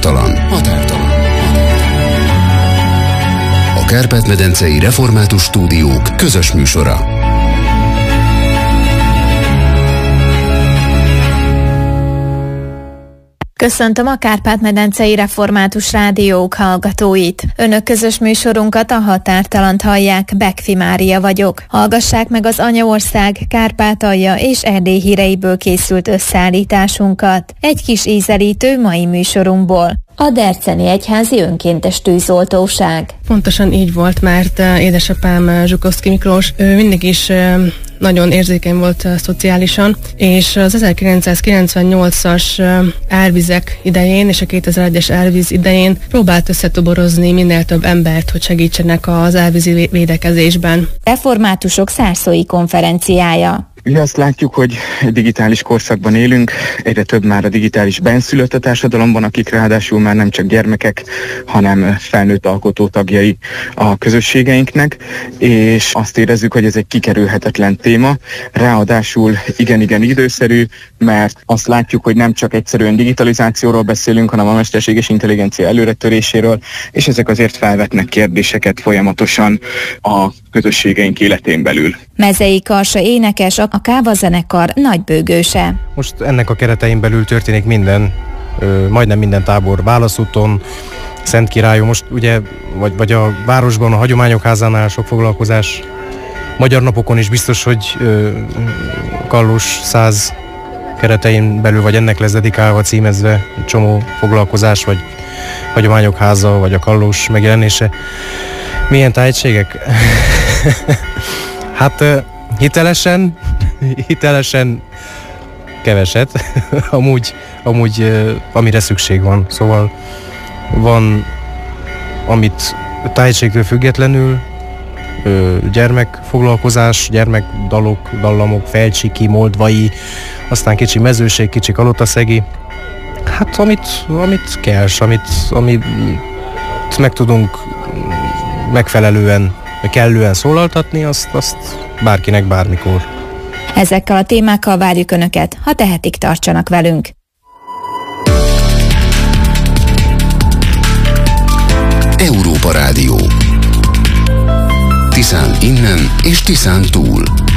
Határtalan. A Kárpát-medencei Református Stúdiók közös műsora. Köszöntöm a Kárpát-medencei Református Rádiók hallgatóit. Önök közös műsorunkat, a Határtalant hallják, Bekfi Mária vagyok. Hallgassák meg az Anyaország, Kárpátalja és Erdély híreiből készült összeállításunkat. Egy kis ízelítő mai műsorunkból. A Derczeni Egyházi Önkéntes Tűzoltóság. Pontosan így volt, mert édesapám Zsukovszky Miklós, ő mindig is nagyon érzékeny volt szociálisan, és az 1998-as árvizek idején és a 2001-es árvíz idején próbált összetoborozni minél több embert, hogy segítsenek az árvízi védekezésben. Reformátusok Szárszói konferenciája. Ugye azt látjuk, hogy egy digitális korszakban élünk, egyre több már a digitális benszülött a társadalomban, akik ráadásul már nem csak gyermekek, hanem felnőtt alkotó tagjai a közösségeinknek, és azt érezzük, hogy ez egy kikerülhetetlen téma, ráadásul igen időszerű, mert azt látjuk, hogy nem csak egyszerűen digitalizációról beszélünk, hanem a mesterséges intelligencia előretöréséről, és ezek azért felvetnek kérdéseket folyamatosan a közösségeink életén belül. Mezei Karsa énekes, a Káva zenekar nagybőgőse. Most ennek a keretein belül történik minden, majdnem minden tábor Válaszúton, Szentkirályon, most ugye, vagy a városban, a Hagyományok Házánál sok foglalkozás. Magyar napokon is biztos, hogy Kallós 100 keretein belül, vagy ennek lesz dedikálva, címezve csomó foglalkozás, vagy Hagyományok Háza, vagy a Kallós megjelenése. Milyen tájegységek? Hát hitelesen keveset, amúgy amire szükség van. Szóval amit tájegységtől függetlenül gyermekfoglalkozás, gyermekdalok, dallamok, felcsiki, moldvai, aztán kicsi mezőség, kicsi kalotaszegi. Hát amit kell, amit meg tudunk megfelelően, kellően szólaltatni, azt bárkinek bármikor. Ezekkel a témákkal várjuk Önöket, ha tehetik, tartsanak velünk. Európa Rádió. Tiszán innen és Tiszán túl.